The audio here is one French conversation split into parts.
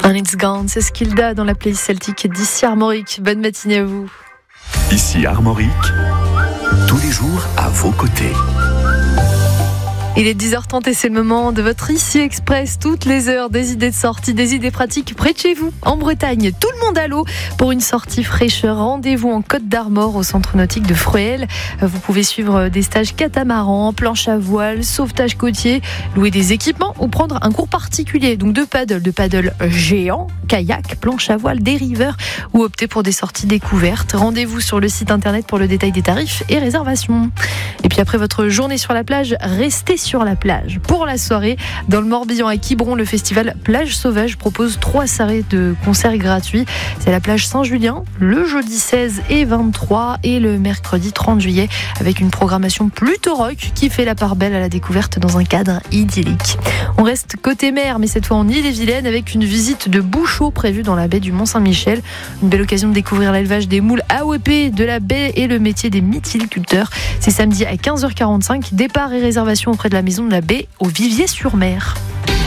And It's Gone, c'est Skilda dans la playlist celtique d'ici Armorique. Bonne matinée à vous. Ici Armorique, tous les jours à vos côtés. Il est 10h30 et c'est le moment de votre Ici Express. Toutes les heures, des idées de sortie, des idées pratiques près de chez vous, en Bretagne. Tout le monde à l'eau pour une sortie fraîcheur. Rendez-vous en Côte d'Armor au centre nautique de Fruel. Vous pouvez suivre des stages catamaran, planche à voile, sauvetage côtier, louer des équipements ou prendre un cours particulier. Donc de paddle géant, kayak, planche à voile, dériveur ou opter pour des sorties découvertes. Rendez-vous sur le site internet pour le détail des tarifs et réservations. Et puis après votre journée sur la plage, restez sur la plage. Pour la soirée, dans le Morbihan à Quiberon, le festival Plage Sauvage propose 3 soirées de concerts gratuits. C'est la plage Saint-Julien, le jeudi 16 et 23 et le mercredi 30 juillet avec une programmation plutôt rock qui fait la part belle à la découverte dans un cadre idyllique. On reste côté mer, mais cette fois en Ille-et-Vilaine avec une visite de Bouchot prévue dans la baie du Mont-Saint-Michel. Une belle occasion de découvrir l'élevage des moules AOP de la baie et le métier des mytiliculteurs. C'est samedi à 15h45. Départ et réservation auprès de la maison de la baie au Vivier-sur-Mer.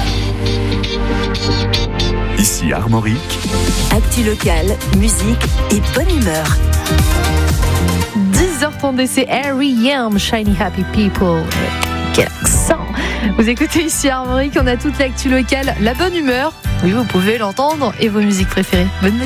Ici Armorique, actu locale, musique et bonne humeur. 10h30, c'est R.E.M. Shiny Happy People. Quel accent! Vous écoutez ici Armorique, on a toute l'actu locale, la bonne humeur. Oui, vous pouvez l'entendre et vos musiques préférées. Bonne matinée.